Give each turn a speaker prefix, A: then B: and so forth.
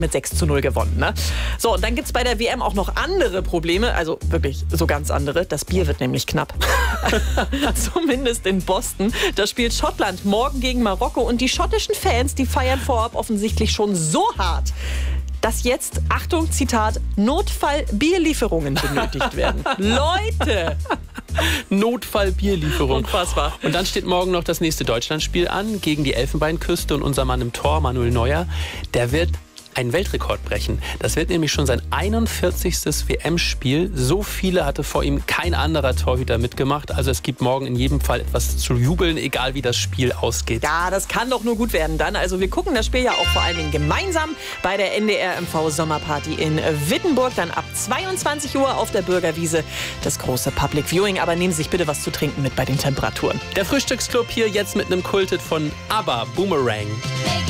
A: mit 6:0 gewonnen. Ne? So, und dann gibt es bei der WM auch noch andere Probleme, also wirklich so ganz andere. Das Bier wird nämlich knapp. Zumindest in Boston. Da spielt Schottland morgen gegen Marokko und die schottischen Fans, die feiern vorab offensichtlich schon so hart, dass jetzt, Achtung, Zitat, Notfall-Bierlieferungen benötigt werden. Leute!
B: Notfall-Bierlieferung.
A: Unfassbar.
B: Und dann steht morgen noch das nächste Deutschlandspiel an gegen die Elfenbeinküste und unser Mann im Tor, Manuel Neuer, der wird einen Weltrekord brechen. Das wird nämlich schon sein 41. WM-Spiel. So viele hatte vor ihm kein anderer Torhüter mitgemacht. Also es gibt morgen in jedem Fall etwas zu jubeln, egal wie das Spiel ausgeht.
A: Ja, das kann doch nur gut werden dann. Also wir gucken das Spiel ja auch vor allen Dingen gemeinsam bei der NDR MV Sommerparty in Wittenburg. Dann ab 22 Uhr auf der Bürgerwiese das große Public Viewing. Aber nehmen Sie sich bitte was zu trinken mit bei den Temperaturen.
B: Der Frühstücksclub hier jetzt mit einem Kulthit von ABBA, Boomerang.